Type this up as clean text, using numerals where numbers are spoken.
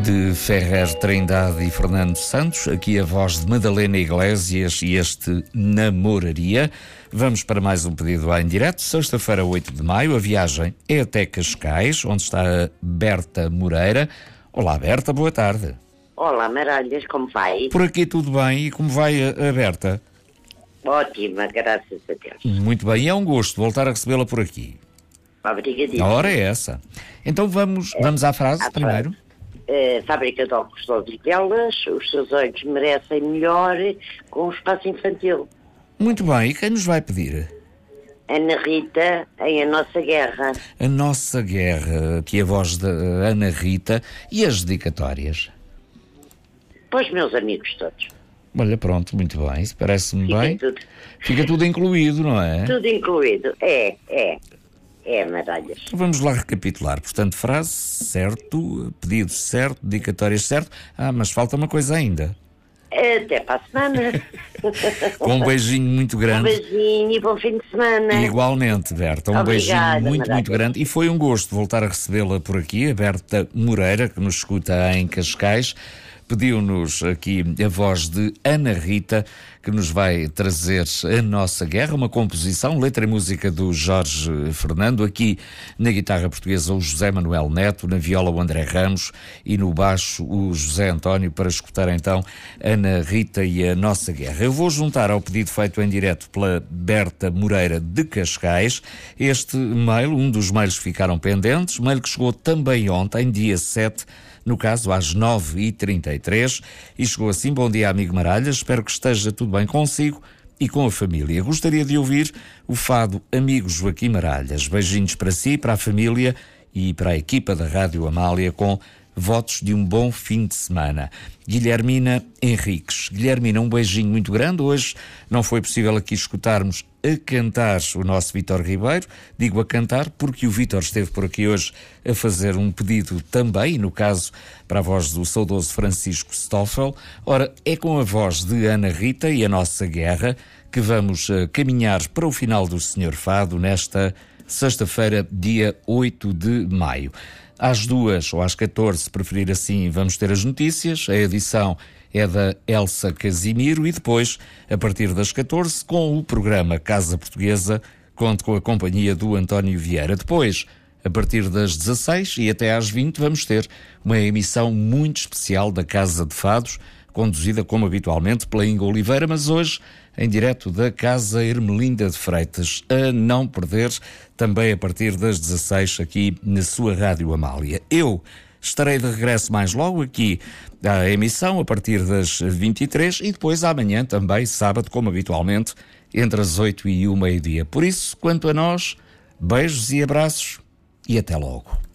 De Ferrer Trindade e Fernando Santos, aqui a voz de Madalena Iglesias e este Namoraria. Vamos para mais um pedido em direto. Sexta-feira, 8 de maio, a viagem é até Cascais, onde está a Berta Moreira. Olá, Berta, boa tarde. Olá, Maralhas, como vai? Por aqui tudo bem, e como vai a Berta? Ótima, graças a Deus. Muito bem, e é um gosto voltar a recebê-la por aqui. Obrigadíssimo. A hora é essa. Então vamos à frase primeiro. Fábrica de óculos de Velas, os seus olhos merecem melhor com o espaço infantil. Muito bem, e quem nos vai pedir? Ana Rita, em A Nossa Guerra. A Nossa Guerra, aqui a voz da Ana Rita, e as dedicatórias? Para os meus amigos todos. Olha, pronto, muito bem, isso parece-me bem. Tudo. Fica tudo incluído, não é? Tudo incluído, é, Maralhas. Vamos lá recapitular. Portanto, frase certo, pedido certo, dedicatórias certo. Mas falta uma coisa ainda. Até para a semana. Com um beijinho muito grande. Um beijinho e bom fim de semana. Igualmente, Berta. Obrigada, beijinho muito Maralhas. grande. E foi um gosto voltar a recebê-la por aqui, a Berta Moreira, que nos escuta em Cascais. Pediu-nos aqui a voz de Ana Rita, que nos vai trazer A Nossa Guerra, uma composição, letra e música do Jorge Fernando, aqui na guitarra portuguesa o José Manuel Neto, na viola o André Ramos e no baixo o José António, para escutar então Ana Rita e A Nossa Guerra. Eu vou juntar ao pedido feito em direto pela Berta Moreira de Cascais este mail, um dos mails que ficaram pendentes, mail que chegou também ontem, dia 7, no caso às 9h33, e chegou assim: bom dia, amigo Maralhas, espero que esteja tudo bem consigo e com a família. Gostaria de ouvir o fado Amigo Joaquim Maralhas. Beijinhos para si, para a família e para a equipa da Rádio Amália, com votos de um bom fim de semana. Guilhermina Henriques. Guilhermina, um beijinho muito grande. Hoje não foi possível aqui escutarmos a cantar o nosso Vítor Ribeiro. Digo a cantar porque o Vítor esteve por aqui hoje a fazer um pedido também, no caso para a voz do saudoso Francisco Stoffel. Ora, é com a voz de Ana Rita e A Nossa Guerra que vamos caminhar para o final do Senhor Fado nesta sexta-feira, dia 8 de maio. Às 2 ou às 14, se preferir assim, vamos ter as notícias. A edição é da Elsa Casimiro e depois, a partir das 14, com o programa Casa Portuguesa, conto com a companhia do António Vieira. Depois, a partir das 16 e até às 20, vamos ter uma emissão muito especial da Casa de Fados, conduzida como habitualmente pela Inga Oliveira, mas hoje em direto da Casa Ermelinda de Freitas, a não perder, também a partir das 16 aqui na sua Rádio Amália. Eu estarei de regresso mais logo aqui à emissão a partir das 23 e depois amanhã também, sábado, como habitualmente, entre as 8 e o meio-dia. Por isso, quanto a nós, beijos e abraços e até logo.